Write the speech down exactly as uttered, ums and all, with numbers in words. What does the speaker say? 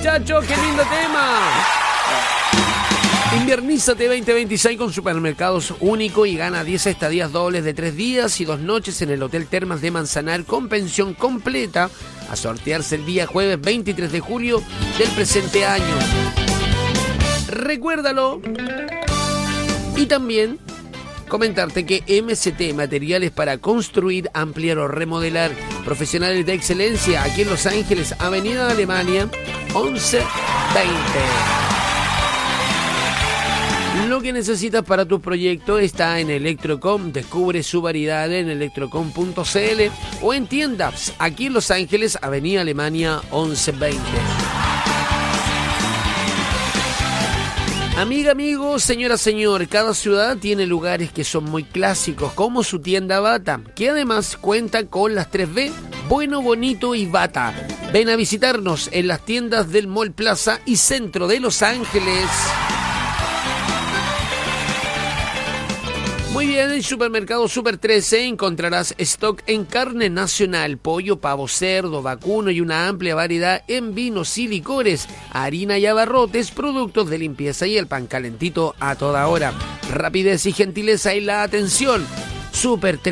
muchachos, qué lindo tema. Inviernízate veinte veintiséis con Supermercados Único y gana diez estadías dobles de tres días y dos noches en el Hotel Termas de Manzanar con pensión completa a sortearse el día jueves veintitrés de julio del presente año. Recuérdalo. Y también comentarte que M C T, materiales para construir, ampliar o remodelar, profesionales de excelencia aquí en Los Ángeles, Avenida Alemania once veinte. Lo que necesitas para tu proyecto está en Electrocom. Descubre su variedad en electrocom punto c l o en tiendas aquí en Los Ángeles, Avenida Alemania once veinte. Amiga, amigo, señora, señor, cada ciudad tiene lugares que son muy clásicos, como su tienda Bata, que además cuenta con las tres B, bueno, bonito y Bata. Ven a visitarnos en las tiendas del Mall Plaza y Centro de Los Ángeles. Muy bien, en Supermercado Super trece encontrarás stock en carne nacional, pollo, pavo, cerdo, vacuno y una amplia variedad en vinos y licores, harina y abarrotes, productos de limpieza y el pan calentito a toda hora. Rapidez y gentileza en la atención. Super trece.